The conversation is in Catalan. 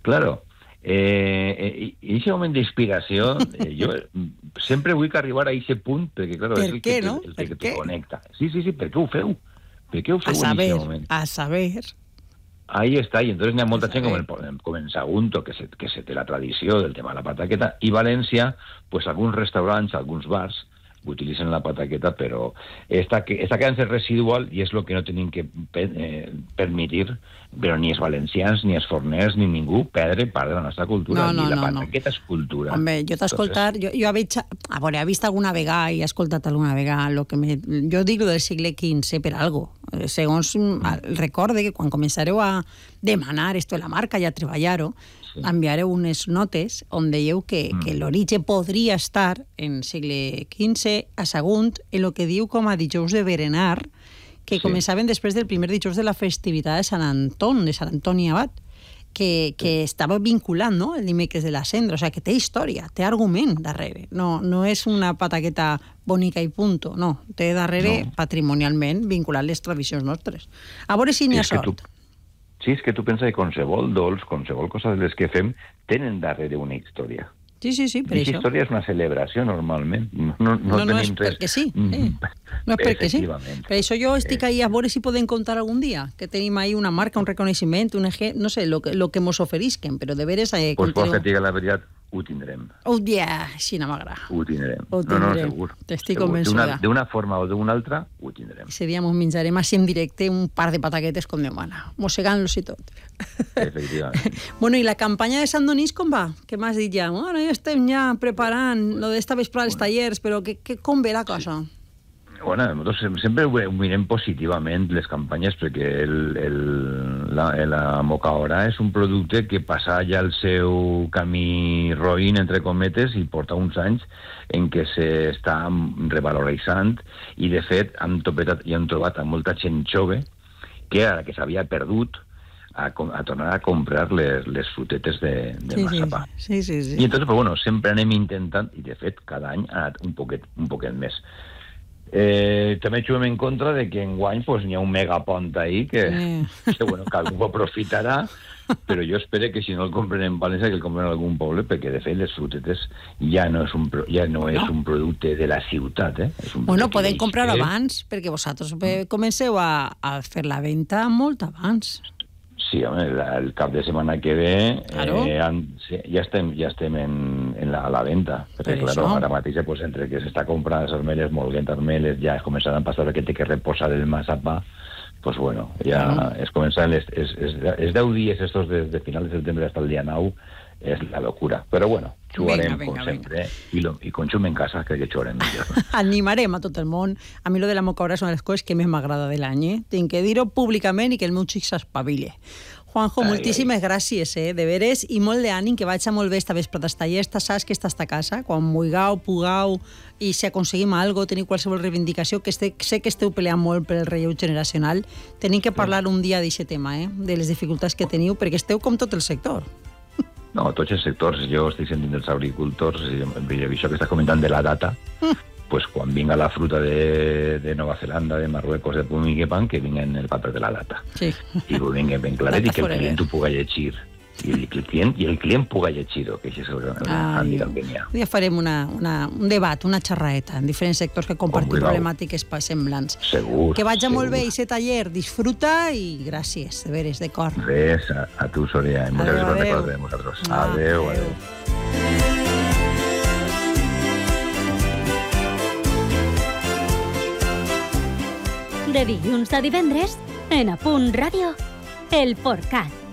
Claro, i aquest moment d'inspiració, jo sempre vull arribar a aquest punt, perquè, clar, és el que te connecta. Sí, per què ho feu? Per què ho feu en aquest moment? A saber. Ahí està, i entonces n'hi ha molta gent com en Sagunto, que se té la tradició del tema de la pataqueta, i València, pues alguns restaurants, alguns bars, utilitzen la pataqueta, però està quedant residual i és el que no tenim que permetir, però ni els valencians, ni els forners, ni ningú perdre part de la nostra cultura. No, la pataqueta és cultura. Home, jo t'he escoltat, jo he vist alguna vegada i he escoltat alguna vegada jo dic del segle XV per algo. Segons recorde que quan començareu a demanar esto de la marca i a treballar-ho, enviareu unes notes on dèieu que l'origen podria estar en segle XV a Sagunt en el que diu com a dijous de berenar, que començaven després del primer dijous de la festivitat de Sant Antoni Abat, que estava vinculant, no?, el dimecres de la Cendra, o sigui, que té història, té argument darrere. No és una pataqueta bonica i punto, no. Té darrere patrimonialment vinculant les tradicions nostres. A veure si n'hi ha sort. Sí, és que tu penses que qualsevol dolç, qualsevol cosa de les que fem, tenen darrere una història. Sí, per això. I història és una celebració, normalment. No és perquè sí. No és perquè sí. Per això jo estic ahí a veure si podem contar algun dia, que tenim ahí una marca, un reconeixement, no sé, lo que mos oferisquen, però de veres... Pues pot que diga la veritat, ho tindrem. Així no m'agrada. Ho tindrem. No, segur. T'estic convençuda. D'una forma o d'una altra, ho tindrem. Ese dia mos menjarem així en directe un par de pataquetes com Déu mana, mossegant-los i tot. Efectivament. Bueno, i la campanya de Sant Donís com va? Què m'has dit ja? Bueno, ja estem preparant lo d'esta vesprada als tallers, però com ve la cosa? Bueno, nosaltres sempre ho mirem positivament, les campanyes, perquè la mocaora és un producte que passa ja el seu camí roïn, entre cometes, i porta uns anys en què s'està revaloritzant, i de fet hem trobat a molta gent jove que ara que s'havia perdut a tornar a comprar les frutetes de massapà. Sí. I entonces, pues, bueno, sempre anem intentant, i de fet cada any ha anat un poquet més. També juguem en contra de que enguany pues, n'hi ha un megapont ahí que bueno, que algú ho aprofitarà, però jo espero que si no el compren en València que el compren en algun poble, perquè de fet les frutetes ja no és un producte de la ciutat. Bueno, podem comprar abans, perquè vosaltres comenceu a fer la venda molt abans. Sí, home, el cap de setmana que ve ja estem a la venda. Perquè, clar, ara mateix, pues, entre que s'està comprant les armeles, molguent armeles, ja es començaran a passar perquè té que reposar el massapà, pues bueno, ja es començan els 10 dies estos de final de setembre fins al dia 9, és la locura. Però bueno, jugarem com sempre, i consum en casa, crec que jugarem millor. Animarem a tot el món. A mi lo de la mocaora és una de les coses que més m'agrada de l'any. Tinc que dir-ho públicament i que el meu xic s'espavile. Juanjo, moltíssimes gràcies, de veres, i molt d'ànim, que vaig a molt bé esta vesprada als tallers. Saps que estàs a casa, quan vulgueu, pugueu, i si aconseguim alguna cosa, teniu qualsevol reivindicació, que sé que esteu peleant molt per el relleu generacional, tenim que parlar un dia d'aquest tema, de les dificultats que teniu, perquè esteu com tot el sector. No, tots els sectors. Jo estic sentint dels agricultors, això que estàs comentant de la data, pues quan vinga la fruta de Nova Zelanda, de Marruecos, de Pumigepan, que vinguen el paper de la data. Sí. I ho vinguen ben claret i que el client ho puga llegir. I el client puga llegir-ho, que això és el handicap que n'hi ha. Ja farem un debat, una xerraeta en diferents sectors que compartim problemàtiques semblants. Segur. Que vagi molt bé aquest taller, disfruta i gràcies, de veres, de cor. Res, a tu, Soria. Moltes gràcies per vosaltres. Adéu. De dilluns a divendres, en A Punt Ràdio, el PortCat.